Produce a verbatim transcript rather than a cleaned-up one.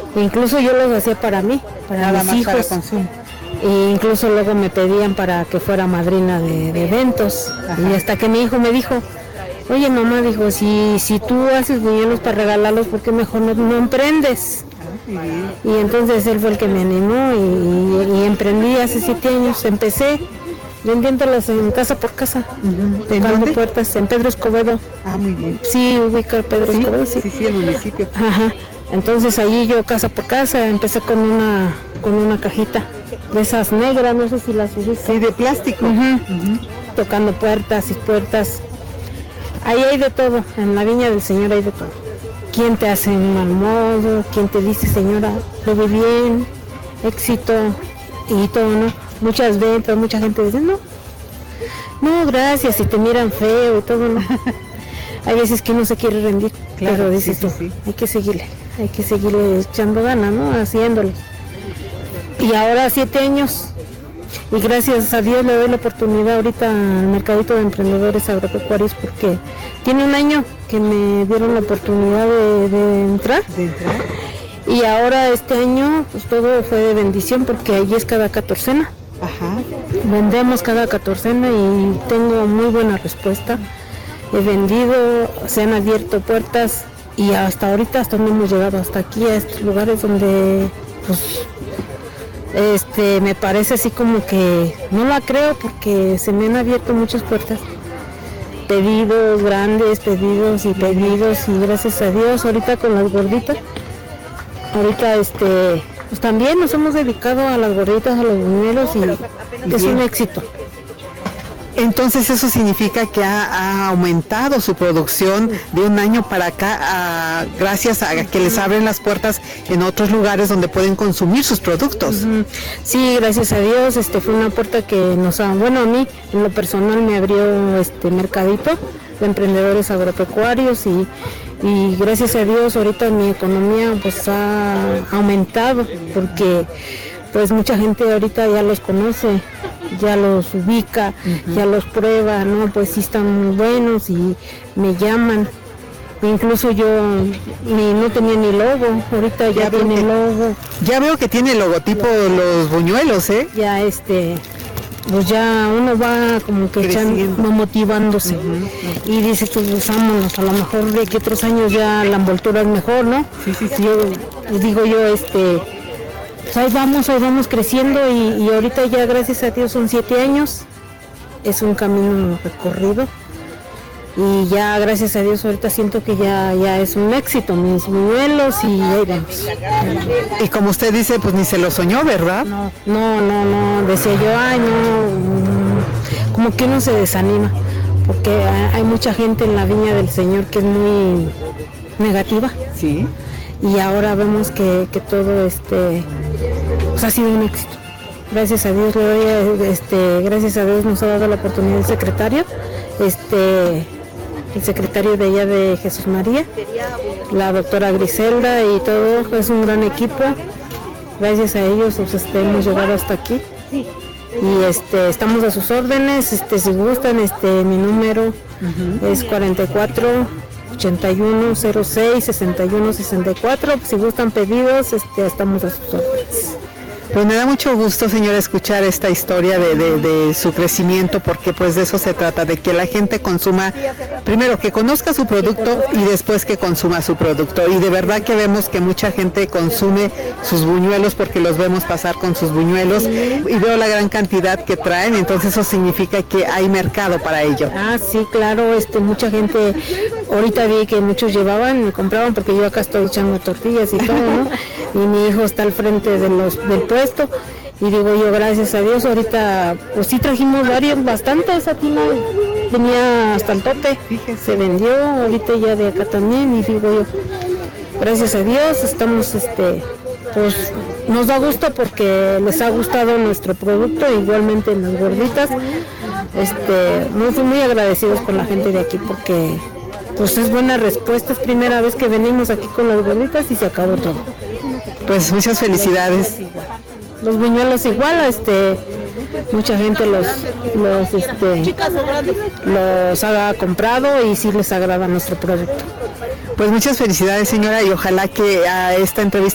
Incluso yo los hacía para mí, para Nada mis más hijos. para consumo. E incluso luego me pedían para que fuera madrina de, de eventos. Ajá. Y hasta que mi hijo me dijo, oye mamá, dijo, si, si tú haces buñuelos para regalarlos, ¿por qué mejor no, no emprendes? Uh-huh. Y entonces él fue el que me animó y, y, y emprendí hace siete años. Empecé vendiéndolos en casa por casa, uh-huh. tocando puertas en Pedro Escobedo. Ah, muy bien. Sí, ubica Pedro ¿Sí? Escobedo, sí. Sí, sí, el municipio. Ajá. Entonces allí yo casa por casa, empecé con una con una cajita de esas negras, no sé si las ubicas. Sí, de plástico. Uh-huh. Uh-huh. Tocando puertas y puertas. Ahí hay de todo, en la viña del Señor hay de todo. ¿Quién te hace un mal modo? ¿Quién te dice, señora, lo ve bien, éxito y todo, no? Muchas ventas, mucha gente dice, no, no, gracias, y te miran feo y todo, no. Hay veces que uno se quiere rendir, claro, pero dices sí, tú, sí, sí. hay que seguirle, hay que seguirle echando ganas, ¿no? Haciéndolo. Y ahora siete años, y gracias a Dios le doy la oportunidad ahorita al Mercadito de Emprendedores Agropecuarios, porque tiene un año que me dieron la oportunidad de, de entrar. De entrar. Y ahora este año pues todo fue de bendición, porque allí es cada catorcena. Ajá. Vendemos cada catorcena y tengo muy buena respuesta. He vendido, se han abierto puertas y hasta ahorita hasta no hemos llegado hasta aquí, a estos lugares donde pues este me parece así como que no la creo, porque se me han abierto muchas puertas, pedidos grandes, pedidos y pedidos, y gracias a Dios ahorita con las gorditas, ahorita este pues también nos hemos dedicado a las gorditas, a los buñuelos, y es un éxito. Entonces eso significa que ha, ha aumentado su producción de un año para acá, a, gracias a que les abren las puertas en otros lugares donde pueden consumir sus productos. Uh-huh. Sí, gracias a Dios, este fue una puerta que nos ha, bueno, a mí en lo personal me abrió este Mercadito de Emprendedores Agropecuarios, y, y gracias a Dios ahorita mi economía pues ha aumentado, porque pues mucha gente ahorita ya los conoce, ya los ubica, uh-huh. ya los prueba, ¿no? Pues sí están muy buenos y me llaman. Incluso yo ni, no tenía ni logo, ahorita ya, ya tiene que, logo. Ya veo que tiene logotipo ya, los buñuelos, ¿eh? Ya este, pues ya uno va como que echando, motivándose. Uh-huh, uh-huh. Y dice, pues usámonos, a lo mejor de que otros años ya la envoltura es mejor, ¿no? Sí, sí, sí. Yo pues digo yo, este... Pues ahí vamos, ahí vamos creciendo, y, y ahorita ya gracias a Dios son siete años, es un camino recorrido, y ya gracias a Dios ahorita siento que ya, ya es un éxito, mis buñuelos, y ahí vamos. Y como usted dice, pues ni se lo soñó, ¿verdad? No, no, no, no, decía yo, ay no, como que uno se desanima, porque hay mucha gente en la viña del Señor que es muy negativa. Sí. Y ahora vemos que, que todo este pues ha sido un éxito. Gracias a Dios le doy, este, gracias a Dios nos ha dado la oportunidad el secretario, este, el secretario de allá de Jesús María, la doctora Griselda, y todo, es un gran equipo. Gracias a ellos pues, este, hemos llegado hasta aquí. Y este, estamos a sus órdenes, este, si gustan, este, mi número uh-huh. es cuarenta y cuatro ochenta y uno cero seis sesenta y uno sesenta y cuatro, si gustan pedidos, este, estamos a sus órdenes. Pues me da mucho gusto, señora, escuchar esta historia de, de, de su crecimiento, porque pues de eso se trata, de que la gente consuma, primero que conozca su producto y después que consuma su producto. Y de verdad que vemos que mucha gente consume sus buñuelos, porque los vemos pasar con sus buñuelos, y veo la gran cantidad que traen, entonces eso significa que hay mercado para ello. Ah, sí, claro, este, mucha gente, ahorita vi que muchos llevaban, me compraban, porque yo acá estoy echando tortillas y todo, ¿no? Y mi hijo está al frente de los, del puesto, y digo yo, gracias a Dios, ahorita pues sí trajimos varios, bastantes, esa tina venía hasta el tope, se vendió, ahorita ya de acá también, y digo yo, gracias a Dios, estamos, este, pues nos da gusto porque les ha gustado nuestro producto, igualmente en las gorditas, este, nos fui muy agradecidos con la gente de aquí, porque pues es buena respuesta, es primera vez que venimos aquí con las gorditas y se acabó todo. Pues muchas felicidades. Los buñuelos igual, este, mucha gente los, los, este, los ha comprado y sí les agrada nuestro producto. Pues muchas felicidades, señora, y ojalá que a esta entrevista